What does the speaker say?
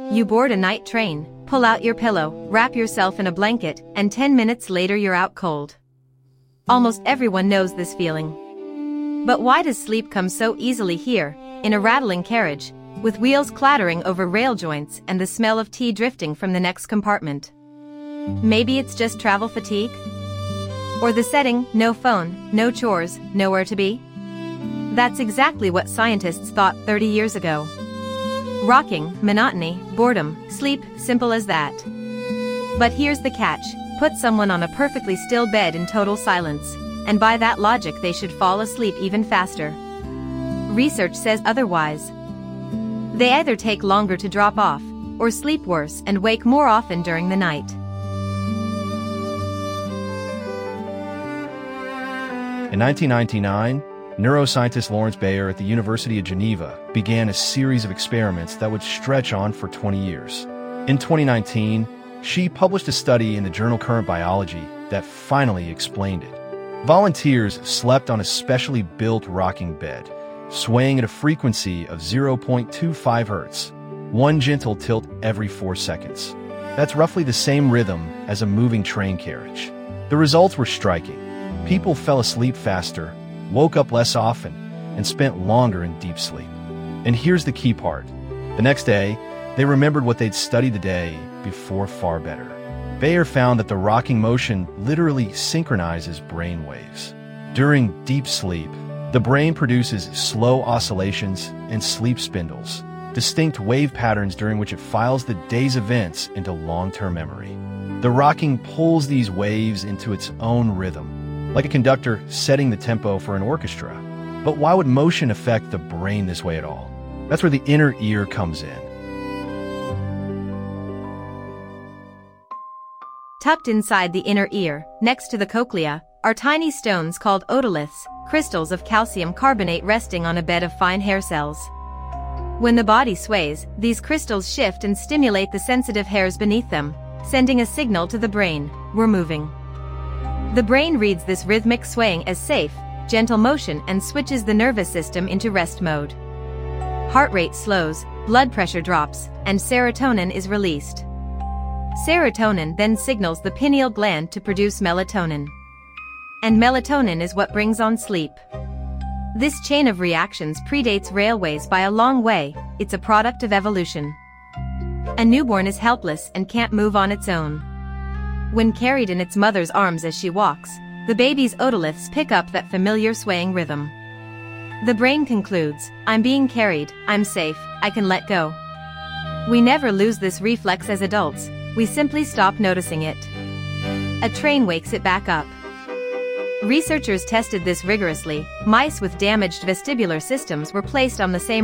You board a night train, pull out your pillow, wrap yourself in a blanket, and 10 minutes later you're out cold. Almost everyone knows this feeling. But why does sleep come so easily here, in a rattling carriage, with wheels clattering over rail joints and the smell of tea drifting from the next compartment? Maybe it's just travel fatigue? Or the setting, no phone, no chores, nowhere to be? That's exactly what scientists thought 30 years ago. Rocking, monotony, boredom, sleep, simple as that. But here's the catch: put someone on a perfectly still bed in total silence, and by that logic they should fall asleep even faster. Research says otherwise. They either take longer to drop off, or sleep worse and wake more often during the night. In 1999, neuroscientist Lawrence Bayer at the University of Geneva began a series of experiments that would stretch on for 20 years. In 2019, she published a study in the journal Current Biology that finally explained it. Volunteers slept on a specially built rocking bed, swaying at a frequency of 0.25 hertz, one gentle tilt every 4 seconds. That's roughly the same rhythm as a moving train carriage. The results were striking. People fell asleep faster, woke up less often, and spent longer in deep sleep. And here's the key part. The next day, they remembered what they'd studied the day before far better. Bayer found that the rocking motion literally synchronizes brain waves. During deep sleep, the brain produces slow oscillations and sleep spindles, distinct wave patterns during which it files the day's events into long-term memory. The rocking pulls these waves into its own rhythm, like a conductor setting the tempo for an orchestra. But why would motion affect the brain this way at all? That's where the inner ear comes in. Tucked inside the inner ear, next to the cochlea, are tiny stones called otoliths, crystals of calcium carbonate resting on a bed of fine hair cells. When the body sways, these crystals shift and stimulate the sensitive hairs beneath them, sending a signal to the brain: we're moving. The brain reads this rhythmic swaying as safe, gentle motion and switches the nervous system into rest mode. Heart rate slows, blood pressure drops, and serotonin is released. Serotonin then signals the pineal gland to produce melatonin. And melatonin is what brings on sleep. This chain of reactions predates railways by a long way. It's a product of evolution. A newborn is helpless and can't move on its own. When carried in its mother's arms as she walks, the baby's otoliths pick up that familiar swaying rhythm. The brain concludes, I'm being carried, I'm safe, I can let go. We never lose this reflex as adults, we simply stop noticing it. A train wakes it back up. Researchers tested this rigorously. Mice with damaged vestibular systems were placed on the same